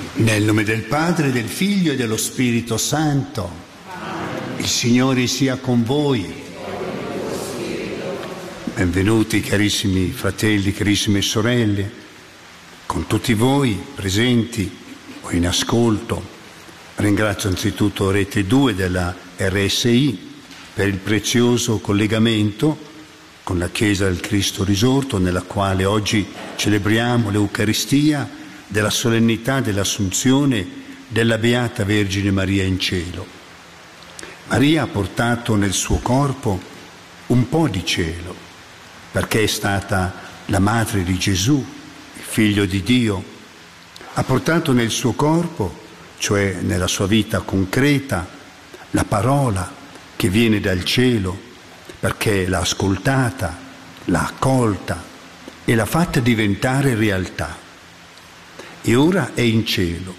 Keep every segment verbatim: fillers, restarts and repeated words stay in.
Nel nome del Padre, del Figlio e dello Spirito Santo. Il Signore sia con voi. Benvenuti carissimi fratelli, carissime sorelle, con tutti voi presenti o in ascolto. Ringrazio anzitutto Rete due della R S I per il prezioso collegamento con la Chiesa del Cristo risorto, nella quale oggi celebriamo l'Eucaristia della solennità dell'Assunzione della Beata Vergine Maria in cielo. Maria ha portato nel suo corpo un po' di cielo, perché è stata la madre di Gesù, il Figlio di Dio. Ha portato nel suo corpo, cioè nella sua vita concreta, la parola che viene dal cielo, perché l'ha ascoltata, l'ha accolta e l'ha fatta diventare realtà. E ora è in cielo.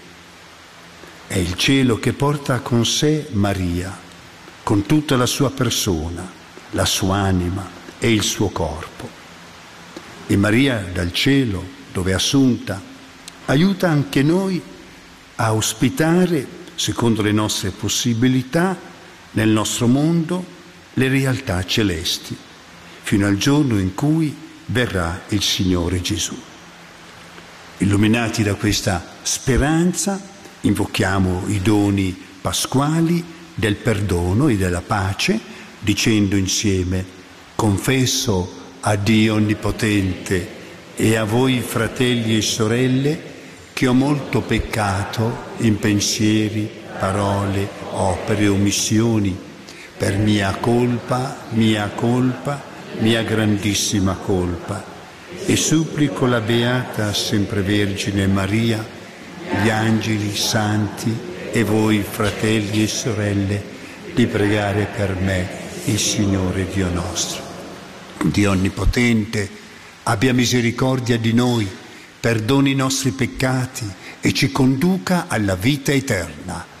È il cielo che porta con sé Maria, con tutta la sua persona, la sua anima e il suo corpo. E Maria dal cielo, dove è assunta, aiuta anche noi a ospitare, secondo le nostre possibilità, nel nostro mondo, le realtà celesti, fino al giorno in cui verrà il Signore Gesù. Illuminati da questa speranza, invochiamo i doni pasquali del perdono e della pace, dicendo insieme: confesso a Dio Onnipotente e a voi fratelli e sorelle che ho molto peccato in pensieri, parole, opere e omissioni, per mia colpa, mia colpa, mia grandissima colpa. E supplico la Beata Sempre Vergine Maria, gli angeli, i santi e voi fratelli e sorelle di pregare per me il Signore Dio nostro. Dio Onnipotente, abbia misericordia di noi, perdoni i nostri peccati e ci conduca alla vita eterna.